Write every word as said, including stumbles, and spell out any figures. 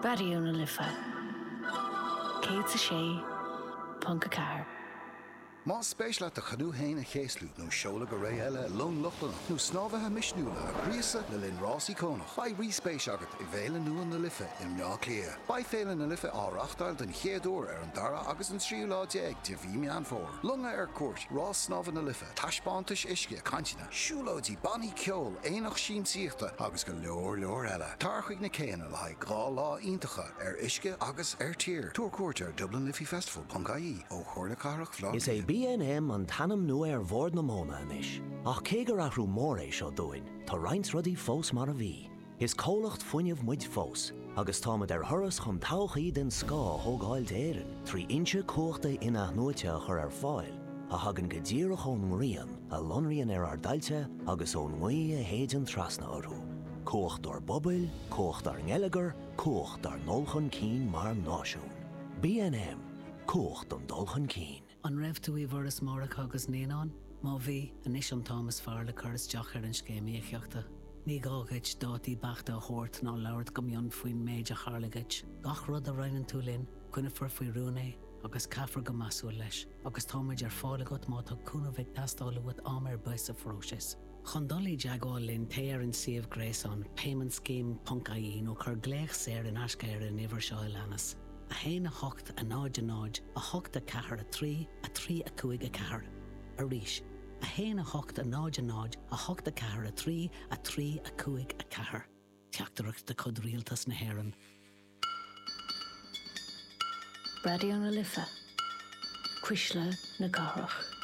Radio na Lifa. Kate sa sé, Punka Car. Má spéisiile a chadú héin a chéslú nó seola go ré eile lón lochlan nó snábhathe misnúla a chríosa le linn rásí cónach. Ba ríspéis agat i bhéile nua na Lifa i mná clia. Ba féile na Lifa áreachtáil den chéadúir ar an dara agus an tríú lá déag de bhí meán fór. Lunga ar cuairt, rás snábha na Lifa, taispántais isce cantina, siúlódí baní ceol, éonach sin síochta agus go leor leor eile. Tarchuig na céanna le haid gá lá iontacha ar isce agus ar tír. Túr cuairt ar Dublin Liffey Festival Punka I ó chóirna carach flá. B N M an tanam nu ar bhór na móna inis. Ach cégur athrú mór é seo dúin, tá roinnt rudí fós mar a bhí. Is cólacht fuinneamh muid fós, agus támad ar thuras chun tauchaí den scá thógáil d'éireann, trí inse cóachta ina nuaite chur ar fáil, a hagan go ddíireach ón ngrian, a lonrian ar ar dailte agus ón ngui a héidir trasna orú. Cócht ar bobail, cócht ar ngeileagar, cócht ar nolchan cín mar náisiún. B N M, cócht an dulchan cín. An raibh tú í bhar is marach agus néán, má bhí an Isham Thomas fear le churas deach ar an scéimíochta. Ní gágaid dátí bachta a chóirt ná labhart go mion faoin méid a charlagaid. Gach rud a rainan tú linn, cuine for faoi rúné, agus caafar go masú leis, agus táid ar fála got má tá cúna bheith tastála with amar buis a fróis. Chundalí deagáil linn téar an siomh gréasán, payment scheme Punka I nó chur gléich séir in ascair in ihar seo lenas. A héin a hocht a náid a náid, a hocht a cahar a trí, a trí a cuig a cahar. A ríis. A héin a hocht a náid a náid, a hocht a cahar a trí, a trí a cuig a cahar. Teachtarach de cod rialtas na héireann. Radio na Lifa. Cuisle na Garach.